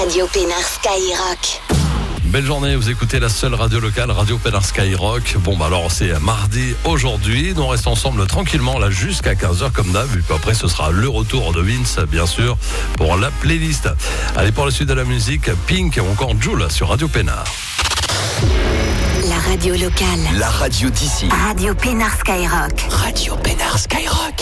Radio Pénard Skyrock. Belle journée, vous écoutez la seule radio locale, Radio Pénard Skyrock. Bon, bah alors c'est mardi aujourd'hui. Nous restons ensemble tranquillement là jusqu'à 15h comme d'hab. Et puis après, ce sera le retour de Vince, bien sûr, pour la playlist. Allez, pour la suite de la musique, Pink ou encore Jul sur Radio Pénard. La radio locale. La radio d'ici. Radio Pénard Skyrock. Radio Pénard Skyrock.